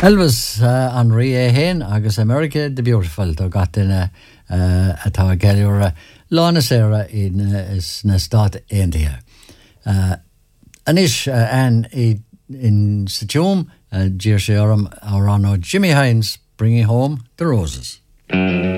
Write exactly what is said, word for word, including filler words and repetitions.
Elvis uh, an ri é hen agus America the Beautiful do gatain uh, atá geúra lána séra in uh, is na stad India. Uh, anis uh, an i, in Sajum uh, Jersey Aram Arano Jimmy Hines bringing home the roses.